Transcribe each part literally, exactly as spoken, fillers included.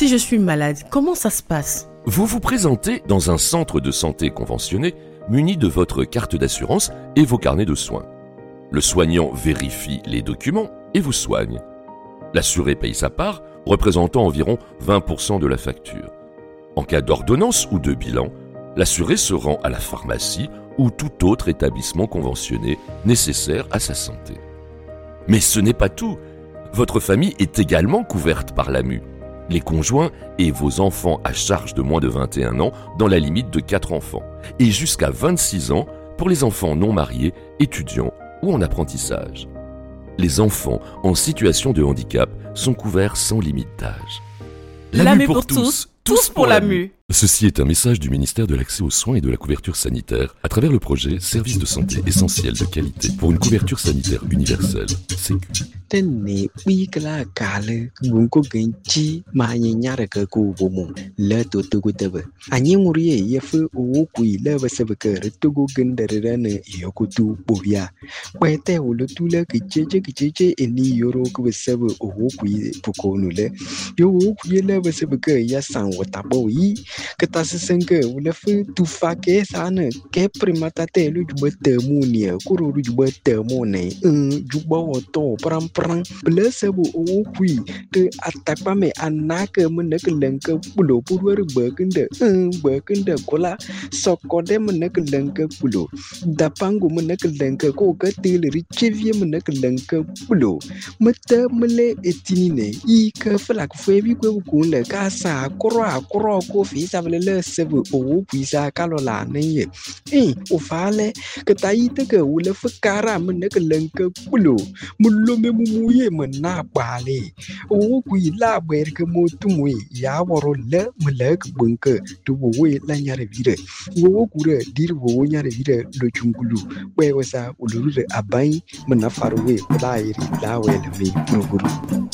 si je suis malade, comment ça se passe? Vous vous présentez dans un centre de santé conventionné muni de votre carte d'assurance et vos carnets de soins. Le soignant vérifie les documents et vous soigne. L'assuré paye sa part, représentant environ vingt pour cent de la facture. En cas d'ordonnance ou de bilan, l'assuré se rend à la pharmacie ou tout autre établissement conventionné nécessaire à sa santé. Mais ce n'est pas tout. Votre famille est également couverte par l'A M U. Les conjoints et vos enfants à charge de moins de vingt et un ans dans la limite de quatre enfants et jusqu'à vingt-six ans pour les enfants non mariés, étudiants ou en apprentissage. Les enfants en situation de handicap sont couverts sans limite d'âge. L'A M U pour tous, tous pour l'A M U. Ceci est un message du ministère de l'Accès aux soins et de la couverture sanitaire à travers le projet Services de santé essentiels de qualité pour une couverture sanitaire universelle, Sécu. Tene wikla kale gunko genchi manyanya ka ku bomo le to to gutebe anyi nguriye yefu o ku ile basebeke to go gendere ne yokutu bobia kwete ulu tule kicheche kicheche eni yoro ku basebe o ku pokonu le yo ku ile basebeke ya san watabo yi ketase senke ule fu tu fake sana ke primata te lu jubete munia kuru jubete mone jubo to pram prang blesebo o kui te atapame anake meneke lenke pulo purwer bekende bekende kola sokode meneke lenke pulo dapangu meneke lenke ko gatil richevie meneke lenke pulo mete mele etinine i ke flak febi ko kunle kasa kro akro ko fi savele sebo o kui sa kalola neye eh o fale ke taite ke ule fakara meneke lenke pulo mulo me muye mena bale o kui la ber ke motumwe ya woro le melek bunke to we la nyare vire wo kure dir wo nyare vire do chungulu we wasa uluru abai mena farwe la iri la we le mi nguru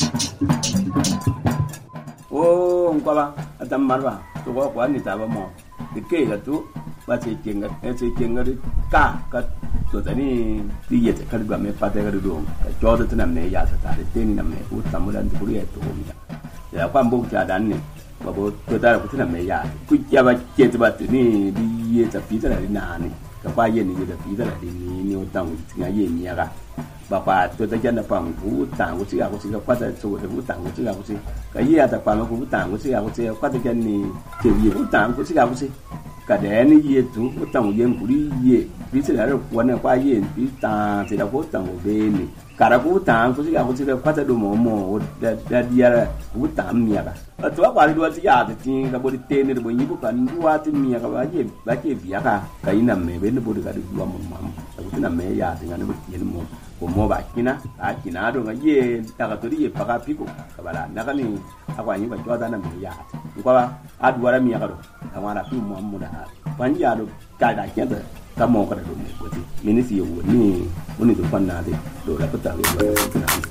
o ngwala atamarwa to ko kwani taba mo de ke ga tu ba che kenga e che kenga ka ka to tani ti yete ka ga me pa te ga do ka jo de tana me ya ta de te ni na me u tamulan de buri to mi ya kwa mbo ta dan ni ba bo to ta ku tana me ya ku ya ba che ta ba ni di ye ta pi ta ni na ni ka ba ye ni de pi ta ni ni o tang ti ga ye ni ya ga ba pa to ta jan da pa ku tang ku si ga ku si ga kwa ta so de ku tang ku si ga ku si ka ye ya ta pa ma ku tang ku si ga ku si kwa ta jan ni te ye ku tang ku si ga ku si ka de ni ye tu ku tang ye ku ri ye bi se la ro kwa na kwa ye bi ta se la ku tang o be ni ka ra ku tang ku si ga ku si ga kwa ta do mo mo da da dia ku tang mi ya ga to kwa ri do ti ya ti ka bo di te ni bo yi ku kan wa ti mi ya ka ba ye ba ke bi ya ka ka ina me be ni bo di ka di wa mo ma ku na me ya ti ga ni bo ti ni mo ko mo ba kina a kina do ga ye ta ka to ri ye pa ka pi ko ka ba la na ka ni akwa ni ba jo da na me ya ko ba a du wa mi ya ka do ka ma ra pi mo mo da ban ya do ka da ke da ka mo ka do mo ko ti ni si yo ni mo ni do pan na de do la ko ta be ba